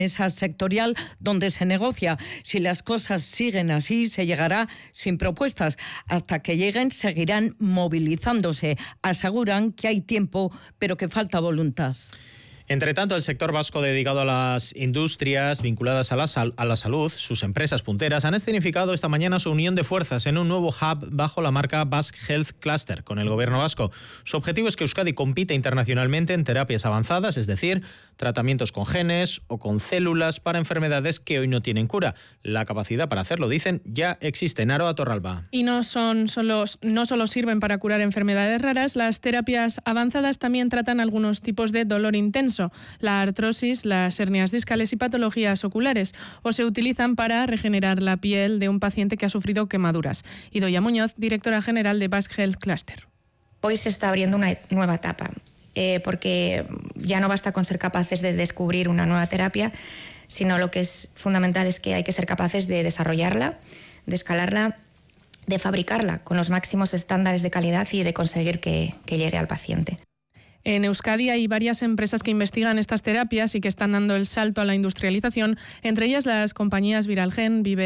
Esa sectorial donde se negocia. Si las cosas siguen así, se llegará sin propuestas. Hasta que lleguen, seguirán movilizándose. Aseguran que hay tiempo, pero que falta voluntad. Entre tanto, el sector vasco dedicado a las industrias vinculadas a la salud, sus empresas punteras, han escenificado esta mañana su unión de fuerzas en un nuevo hub bajo la marca Basque Health Cluster con el gobierno vasco. Su objetivo es que Euskadi compita internacionalmente en terapias avanzadas, es decir, tratamientos con genes o con células para enfermedades que hoy no tienen cura. La capacidad para hacerlo, dicen, ya existe. Naroa Torralba. Y no solo sirven para curar enfermedades raras, las terapias avanzadas también tratan algunos tipos de dolor intenso, la artrosis, las hernias discales y patologías oculares, o se utilizan para regenerar la piel de un paciente que ha sufrido quemaduras. Idoia Muñoz, directora general de Basque Health Cluster. Hoy se está abriendo una nueva etapa, porque ya no basta con ser capaces de descubrir una nueva terapia, sino lo que es fundamental es que hay que ser capaces de desarrollarla, de escalarla, de fabricarla con los máximos estándares de calidad y de conseguir que llegue al paciente. En Euskadi hay varias empresas que investigan estas terapias y que están dando el salto a la industrialización, entre ellas las compañías Viralgen, Vive